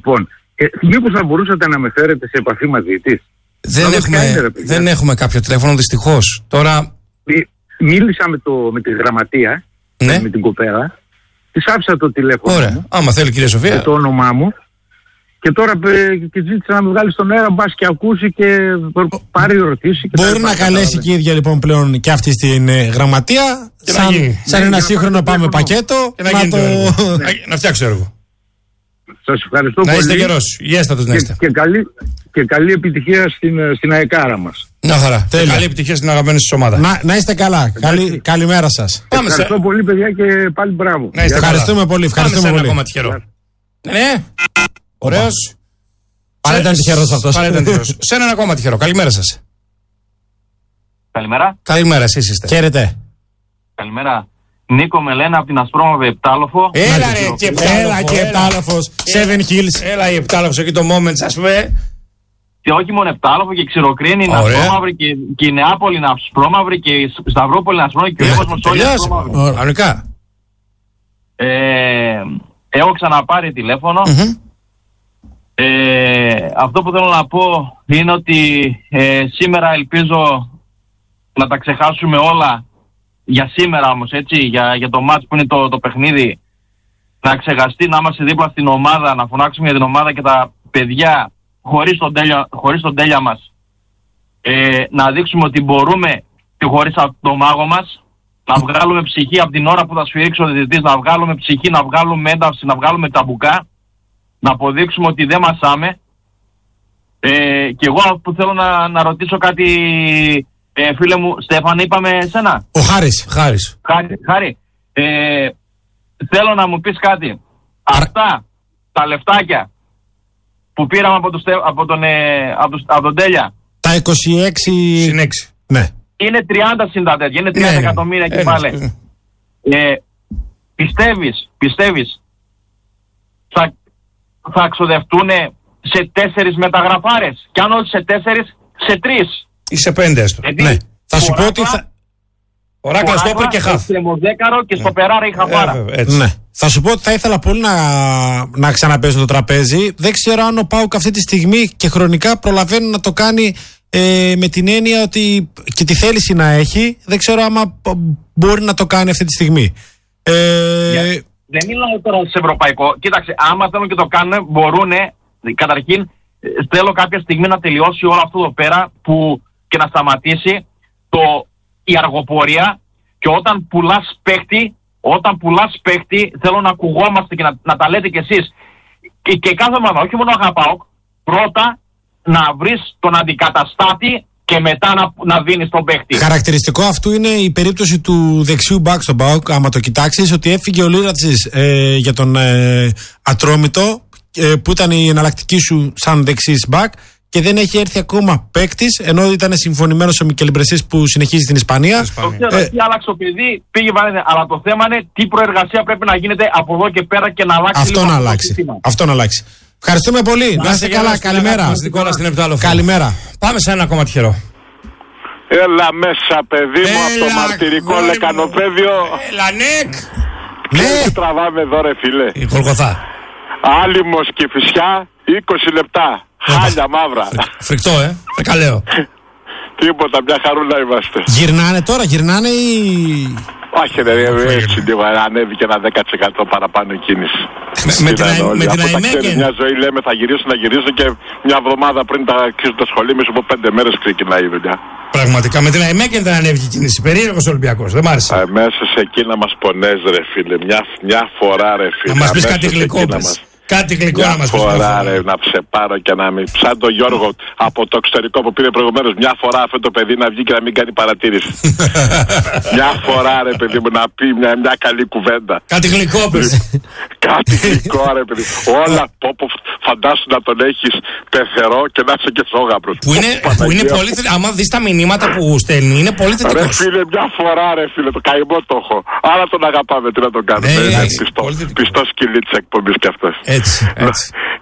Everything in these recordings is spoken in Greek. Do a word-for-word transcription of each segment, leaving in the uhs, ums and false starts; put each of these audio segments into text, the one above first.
Λοιπόν, ε, μήπως θα μπορούσατε να με φέρετε σε επαφή μαζί της? Δεν, έχουμε, είναι, δεν έχουμε κάποιο τηλέφωνο, δυστυχώς. Τώρα... Μίλησα με, το, με τη γραμματεία, ναι. με την κοπέλα, της άφησα το τηλέφωνο. Ωραία. Μου, άμα θέλει, κυρία Σοφία. Και το όνομά μου. Και τώρα και ζήτησα να με βγάλει στον αέρα, μπας και ακούσει και πάρει ερωτήσει. Μπορεί να καλέσει και η ίδια λοιπόν πλέον και αυτή στην ε, γραμματεία. Και σαν σαν ένα σύγχρονο πάμε πακέτο. Και να, να, το... να, να φτιάξει το έργο. Σας ευχαριστώ να πολύ. Να είστε καιρός. Γέστατος να είστε. Και, και, καλή, και καλή επιτυχία στην, στην αεκάρα μας. Να χαρά. Καλή επιτυχία στην αγαπημένη σας ομάδα. Να, να είστε καλά. Καλή, καλημέρα σας. Πάμε ευχαριστώ σε... πολύ, παιδιά, και πάλι μπράβο. Να είστε ευχαριστούμε καλά. Πολύ. Ευχαριστούμε Πάμε πολύ. Σε ένα ακόμα τυχερό. Ναι. Ωραίος. Πάλι ήταν τυχερός αυτός. Πάλι ήταν τυχερός. Σε έναν ακόμα τυχερό. Καλημέρα σας. Καλημέρα. Καλημέρα, εσείς είστε. Χαίρετε. Καλημέρα. Νίκο με λένε από την Ασπρόμαυρη Επτάλοφο. Έλα ρε και Έλα και Επτάλοφος. Seven Hills. Έλα η Επτάλοφος εκεί το moment, ας πούμε. Και όχι μόνο Επτάλοφο και Ξηροκρίνη είναι Ασπρόμαυρη και, και η Νεάπολη είναι Ασπρόμαυρη και η Σταυρόπολη είναι Ασπρόμαυρη και ο Εύωσμος μας όλοι Ασπρόμαυρη. Ανικά. Έχω ξαναπάρει τηλέφωνο. Ε, αυτό που θέλω να πω είναι ότι ε, σήμερα ελπίζω να τα ξεχάσουμε όλα για σήμερα όμως, έτσι, για, για το μάτς που είναι το, το παιχνίδι, να ξεχαστεί, να είμαστε δίπλα στην ομάδα, να φωνάξουμε για την ομάδα και τα παιδιά χωρίς τον τέλεια, χωρίς τον τέλεια μας, ε, να δείξουμε ότι μπορούμε και χωρίς το μάγο μας, να βγάλουμε ψυχή από την ώρα που θα σφυρίξει ο διαιτητής, να βγάλουμε ψυχή, να βγάλουμε ένταυση, να βγάλουμε ταμπουκά, να αποδείξουμε ότι δεν μασάμε. Ε, και εγώ που θέλω να, να ρωτήσω κάτι, ε, φίλε μου, Στέφανε, είπαμε εσένα. Ο Χάρης. Χάρης. Χάρη, Χάρη. Ε, θέλω να μου πεις κάτι. Α... Αυτά τα λεφτάκια που πήραμε από, το, από, τον, ε, από, το, από τον Τέλεια. Τα είκοσι έξι συν έξι. Ναι. Είναι τριάντα συν τα τέτοια. Είναι τριάντα ναι, εκατομμύρια και πάλι. Ε, πιστεύεις, πιστεύεις θα, θα ξοδευτούν σε τέσσερις μεταγραφάρες? Και αν όχι σε τέσσερις, σε τρεις. Ή σε πέντε έστω. Ναι. Θα σου πω ότι θα... Οράκλα, στόπερ και χαφ. Σε Μοζέκαρο και στο Περάρα η Χαβάρα. Ναι. Θα σου πω ότι θα ήθελα πολύ να, να ξαναπέσω το τραπέζι. Δεν ξέρω αν ο ΠΑΟΚ αυτή τη στιγμή και χρονικά προλαβαίνει να το κάνει ε, με την έννοια ότι και τη θέληση να έχει. Δεν ξέρω άμα μπορεί να το κάνει αυτή τη στιγμή. Ε, yeah. Δεν μιλάω τώρα σε ευρωπαϊκό. Κοίταξε, άμα θέλουν και το κάνουν, μπορούν. Καταρχήν, θέλω κάποια στιγμή να τελειώσει όλο αυτό εδώ πέρα που, και να σταματήσει το, η αργοπορία. Και όταν πουλάς παίχτη, όταν πουλάς παίχτη, θέλω να ακουγόμαστε και να, να τα λέτε κι εσείς. Και, και κάθε ομάδα, όχι μόνο αγαπάω, πρώτα να βρεις τον αντικαταστάτη και μετά να, να δίνεις τον παίχτη. Χαρακτηριστικό αυτού είναι η περίπτωση του δεξιού μπακ στον ΠΑΟΚ. Άμα το κοιτάξεις, ότι έφυγε ο Λίρατσης ε, για τον ε, Ατρόμητο, ε, που ήταν η εναλλακτική σου σαν δεξής μπακ, και δεν έχει έρθει ακόμα παίκτης, ενώ ήταν συμφωνημένος ο Μικέλ Μπρεσίς που συνεχίζει στην Ισπανία. Το ξέρω, ε, τι άλλαξε ο παιδί, πήγε βαρέτε, αλλά το θέμα είναι τι προεργασία πρέπει να γίνεται από εδώ και πέρα και να αλλάξει. Αυτό να αλλάξει. Αυτό να αλλάξει. Ευχαριστούμε πολύ. Να είστε καλά. Καλημέρα. Καλημέρα. Πάμε σε ένα ακόμα τυχερό. Έλα μέσα, παιδί μου, από το μαρτυρικό λεκανοπέδιο. Έλα, Νεκ. Ναι. Τι τραβάμε εδώ, ρε φίλε. Η Γολγοθά. Άλυμος και Φυσιά, είκοσι λεπτά. Χάλια μαύρα. Φρικτό, ε. Φρικαλαίο. Τίποτα, μια χαρούλα είμαστε. Γυρνάνε τώρα, γυρνάνε ή... Όχι, ρε, έτσι λίγο, ανέβηκε ένα δέκα τοις εκατό παραπάνω η κίνηση. Με την ΑΕΜΕΚΕΝ. Μια ζωή λέμε θα γυρίσουν, θα γυρίσουν και μια εβδομάδα πριν τα αρχίσουν τα σχολεία, μέσα από πέντε μέρες ξεκινάει η δουλειά. Πραγματικά, με την ΑΕΜΕΚΕΝ δεν ανέβηκε η κίνηση. Περίεργος Ολυμπιακός, δεν μ' άρεσε. Ε, μέσα σε εκεί να μας πονές, ρε φίλε, μια, μια φορά, ρε φίλε. Να μας πεις κάτι γλυκό, κάτι γλυκό να μας πεις. Μια φορά, ρε, να σε πάρω και να μην... Σαν τον Γιώργο από το εξωτερικό που πήρε προηγουμένως, μια φορά αυτό το παιδί να βγει και να μην κάνει παρατήρηση. Μια φορά, ρε παιδί μου, να πει μια, μια καλή κουβέντα. Κάτι γλυκό, πες. Κάτι γλυκό, ρε παιδί. Όλα, πω, πω, φαντάσου να τον έχεις πεθερό και να είσαι και σόγαπρος. Που είναι, που είναι πολύ θετικό. Άμα δεις τα μηνύματα που στέλνει, είναι πολύ θετικό. Ρε φίλε, μια φορά, ρε φίλε, το καημό το έχω. Άρα τον αγαπάμε, τι να τον κάνουμε. Ναι, πιστό, πιστό σκυλί της εκπομπής κι αυτός. Έτσι, έτσι.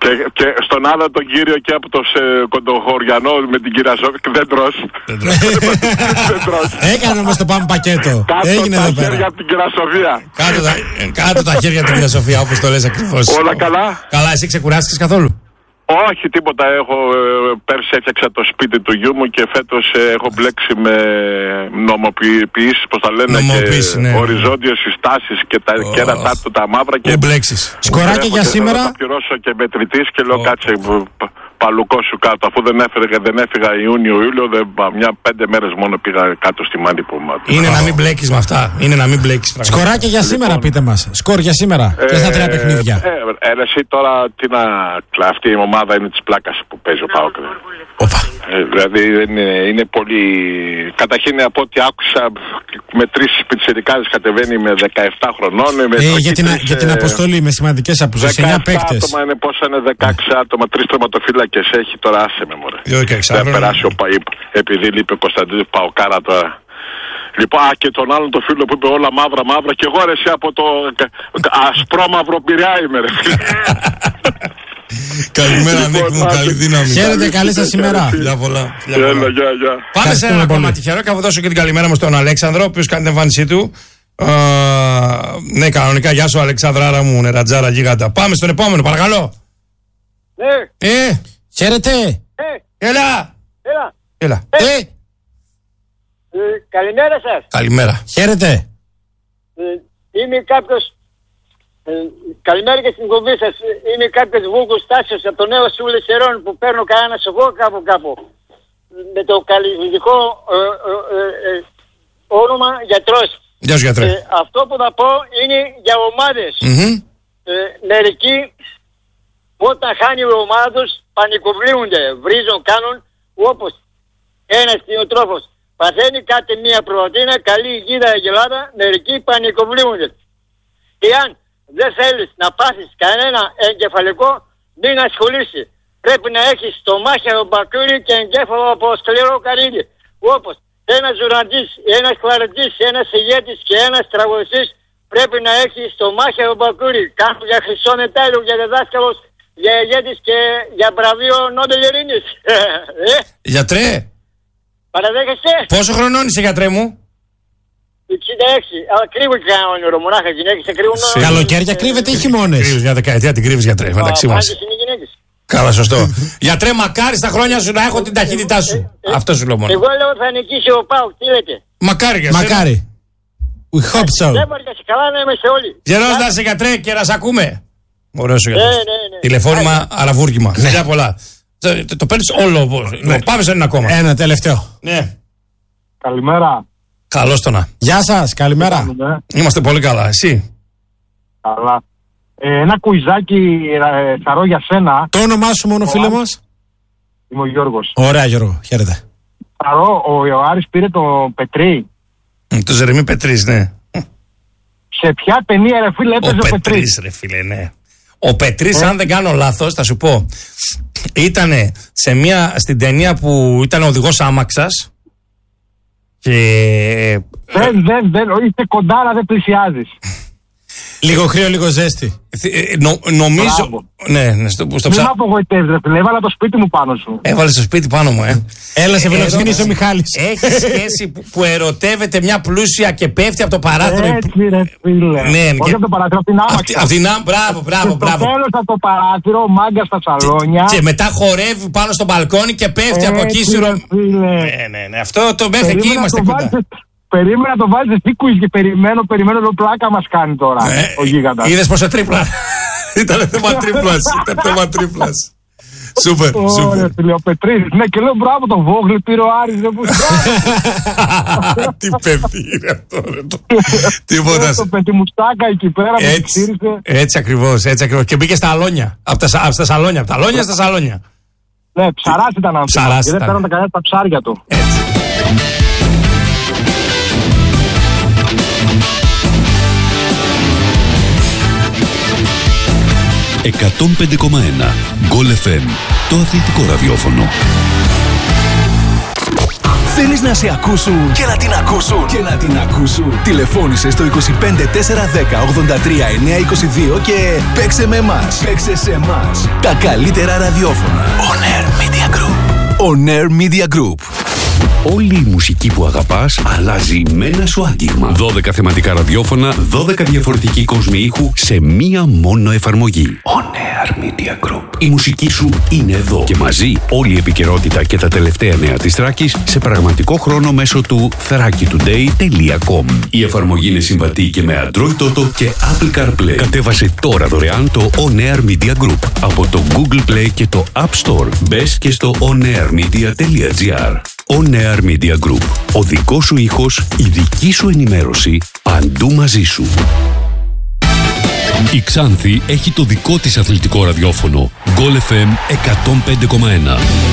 Και, και στον άλλο τον κύριο και από το σε, κοντοχωριανό με την κυρία Σόφη, δεν τρως. Δεν τρως. Έκανε όμως το πάμε πακέτο. Κάτω Έγινε τα εδώ πέρα. χέρια από την κυρία Σοφία. Κάτω τα, κάτω τα χέρια του, κυρία Σοφία, όπως το λες ακριβώς. Όλα καλά. Καλά, εσύ ξεκουράστηκες καθόλου? Όχι, τίποτα. Έχω, ε, πέρσι έφτιαξα το σπίτι του γιού μου και φέτος ε, έχω μπλέξει με νομοποιήσεις, πώς τα λένε, και ναι. οριζόντιες συστάσεις και τα oh. κέρατά του τα μαύρα. Και μπλέξεις. Σκοράκια για σήμερα. Θα πληρώσω και μετρητής και λέω oh. κάτσε παλουκό σου κάτω. Αφού δεν έφυγα, δεν έφυγα Ιούνιο-Ιούλιο, μια πέντε μέρες μόνο πήγα κάτω στη μάνη που μου. Είναι oh. να μην μπλέκεις με αυτά. Είναι να μην μπλέκεις. Σκοράκια για σήμερα, λοιπόν, πείτε μας. Σκορ για σήμερα. Ε, και στα τρία παιχνίδια. Ε, ε, ε, εσύ τώρα τι να. Αυτή η ομάδα είναι της πλάκας που παίζει ο ΠΑΟΚ. Ε, δηλαδή είναι, είναι πολύ. Καταρχήν από ό,τι άκουσα με τρεις πιτσιρικάδες κατεβαίνει με δεκαεπτά χρονών. Με ε, για, την, τρεις, για την αποστολή με σημαντικές απουσίες. εννιά παίκτες. Άτομα είναι, πόσα είναι δεκαέξι yeah. άτομα, τρεις τερματοφύλακες έχει τώρα, άσε με μωρέ. Okay, δεν περάσει ο Παΐπ, επειδή λείπει ο Κωνσταντίνος Παοκάρα τώρα. Λοιπόν, α, και τον άλλον το φίλο που είπε όλα μαύρα μαύρα και εγώ ρε εσύ από το ασπρόμαυρο Πειραιά είμαι ρε φίλε. Καλημέρα Νίκ μου, καλή δύναμη. Χαίρετε, καλή σας ημέρα. Γεια πολλά. Πάμε σε ένα ακόμα τυχερό και θα δώσω και την καλημέρα μου στον Αλέξανδρο, ο οποίος κάνει την εμφάνισή του. Ναι, κανονικά, γεια σου Αλεξανδράρα μου, νερατζάρα γίγαντα. Πάμε στον επόμενο, παρακαλώ. Ναι. Ε, χαίρετε. Έλα. Έλα. Έλα. Ε. Ε, καλημέρα σας. Καλημέρα. Χαίρετε. Ε, είμαι κάποιος. Ε, καλημέρα και στην κομπή σας. Είμαι κάποιος Βούγκος Τάσιος από το Νέο Σούλες Ερών που παίρνω κανένα σοφό κάπου κάπου. Με το καλλιτεχνικό ε, ε, ε, ε, όνομα γιατρός. Γεια σου γιατρέ. Ε, αυτό που θα πω είναι για ομάδες. Mm-hmm. Ε, μερικοί όταν χάνει η ομάδα τους πανικοβλύονται, βρίζουν, κάνουν όπως ένας κτηνοτρόφος. Παθαίνει κάτι μία πρωτεΐνα, καλή υγεία αγελάδα, μερικοί πανικοβλύονται. Και αν δεν θέλεις να πάθεις κανένα εγκεφαλικό, μην ασχολείσαι. Πρέπει να έχεις το μάχαιρο μπακούρι και εγκέφαλο από σκληρό καρύδι. Όπως ένας ζουραντής, ένας κλαρετής, ένας ηγέτης και ένας τραγουδιστής πρέπει να έχεις το μάχαιρο μπακούρι. Κάπου για χρυσό μετάλλιο, για διδάσκαλος, για ηγέτης και για βραβείο Νόμπελ Ειρήνης. ε? Γιατρέ. Παραδέχεσαι. Πόσο χρονών είσαι γιατρέ μου? εξήντα έξι. Αλλά κρύβω και ένα όνειρο, μονάχα γυναίκες σε κρύβουν. Καλοκαίρια κρύβεται ή χειμώνες? Κρύβεις μια δεκαετία, την κρύβεις γιατρέ, μεταξύ μας. Καλά, σωστό. Γιατρέ, μακάρι στα χρόνια σου να έχω την ταχύτητά σου. Ε, ε, Αυτό σου λέω μόνο. Εγώ λέω θα νικήσει ο ΠΑΟΚ, τι λέτε? Μακάρι για σένα. Μακάρι. We hope so. Δεν μπορεί να σε καλά να είμαστε όλοι. Γερός να είσαι γιατρέ και να σε ακούμε. Ωραίος ο Ναι, γιατρός. ναι, ναι. Τηλεφώνημα, αραβούργημα. Φιλιά πολλά. Το, το, το παίρνεις όλο. Ναι. Πάμε σε ένα ακόμα. Ένα τελευταίο. Ναι. Καλημέρα. Καλώς το να. Γεια σας, καλημέρα. Είμαστε πολύ καλά. Εσύ? Καλά. Ε, ένα κουιζάκι ε, θαρώ για σένα. Το όνομά σου μόνο, φίλε μας? Είμαι ο Γιώργος. Ωραία, Γιώργο, χαίρετε. Θαρώ, ο Ιωάρης πήρε το Πετρί. Το Ζερεμί Πετρής, ναι. Σε ποια ταινία ρε φίλε έπαιζε ο, ο Πετρής? Πετρής ρε φίλε, ναι. Ο Πετρής, ε. αν δεν κάνω λάθος, θα σου πω, ήτανε σε μια, στην ταινία που ήταν οδηγός άμαξας και... Δεν, δεν, δεν, είστε κοντά αλλά δεν πλησιάζεις. Λίγο κρύο, λίγο ζέστη. Νο, νομίζω. Ναι, ναι, στο, στο Μην με απογοητεύεις, ρε φίλε. Έβαλα το σπίτι μου πάνω σου. Έβαλε το σπίτι πάνω μου, ε. Έλα, σε φιλοξενήσει ο Μιχάλης. Έχει σχέση που, που ερωτεύεται μια πλούσια και πέφτει από το παράθυρο. Έτσι, ρε φίλε. Ναι, όχι και... από το παράθυρο, από την άμαξα. Από την άμαξα, μπράβο, μπράβο. Και στο τέλος από το παράθυρο, ο μάγκας στα σαλόνια. Και, και μετά χορεύει πάνω στο μπαλκόνι και πέφτει έτσι, από εκεί. Ναι, ναι, ναι. Αυτό το μέχρι εκεί είμαστε κοντά. Περίμενα να το βάλεις εσύ κουίζ και περιμένω, περιμένω εδώ πλάκα μας κάνει τώρα ε, ο γίγαντας. Είδες πόσο τρίπλα. Ήταν θέμα τρίπλας, ήταν θέμα τρίπλας. Σούπερ, σούπερ. Ωραία, ο Πετρίδης, ναι και λέω μπράβο τον Βόγλη, πήρε ο Άρης, δεν που Τι παιδί είναι αυτό, τίποτα. Το πετιμουστάκα εκεί πέρα που ξύρισε. Έτσι ακριβώς, έτσι ακριβώς. Και μπήκε στα αλόνια, από τα σαλόνια, από τα αλόνια στα σαλόνια. Ναι, ψαράς ήταν άνθρωπος και δεν παίρναν τα καλά τα ψάρια του. Έτσι. εκατόν πέντε κόμμα ένα Γκολ εφ εμ, το αθλητικό ραδιόφωνο. Θέλεις να σε ακούσουν και να την ακούσουν και να την ακούσουν. Τηλεφώνησε στο είκοσι πέντε τετρακόσια δέκα ογδόντα τρία εννιακόσια είκοσι δύο και παίξε με εμάς. Παίξε σε εμάς. Τα καλύτερα ραδιόφωνα. On Air Media Group. On Air Media Group. Όλη η μουσική που αγαπάς αλλάζει με ένα σου άγγιγμα. δώδεκα θεματικά ραδιόφωνα, δώδεκα διαφορετικοί κόσμοι ήχου σε μία μόνο εφαρμογή. On Air Media Group. Η μουσική σου είναι εδώ και μαζί όλη η επικαιρότητα και τα τελευταία νέα της Θράκης σε πραγματικό χρόνο μέσω του θράκη τουντέι τελεία κομ. Η εφαρμογή είναι συμβατή και με Android Auto και Apple CarPlay. Κατέβασε τώρα δωρεάν το On Air Media Group από το Google Play και το App Store. Μπες και στο onairmedia τελεία gr. On Air Media Group. Ο δικός σου ήχος, η δική σου ενημέρωση, παντού μαζί σου. Η Ξάνθη έχει το δικό της αθλητικό ραδιόφωνο. Goal εφ εμ εκατόν πέντε κόμμα ένα.